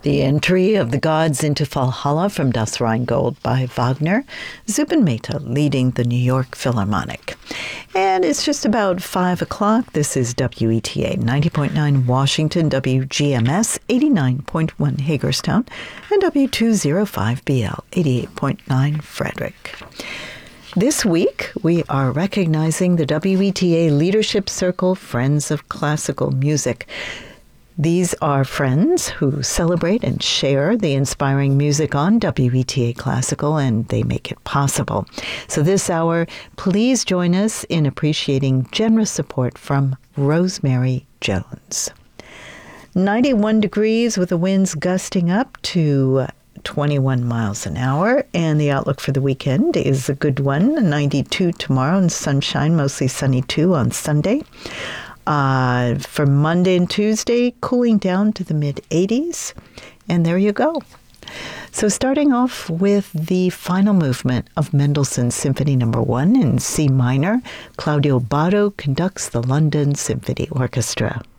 The entry of the gods into Valhalla from Das Rheingold by Wagner, Zubin Mehta leading the New York Philharmonic. And it's just about 5 o'clock. This is WETA 90.9 Washington, WGMS 89.1 Hagerstown, and W205BL 88.9 Frederick. This week, we are recognizing the WETA Leadership Circle Friends of Classical Music. These are friends who celebrate and share the inspiring music on WETA Classical, and they make it possible. So this hour, please join us in appreciating generous support from Rosemary Jones. 91 degrees with the winds gusting up to 21 miles an hour, and the outlook for the weekend is a good one. 92 tomorrow and sunshine, mostly sunny too on Sunday. For Monday and Tuesday, cooling down to the mid-80s. And there you go. So starting off with the final movement of Mendelssohn's Symphony No. 1 in C minor, Claudio Bado conducts the London Symphony Orchestra.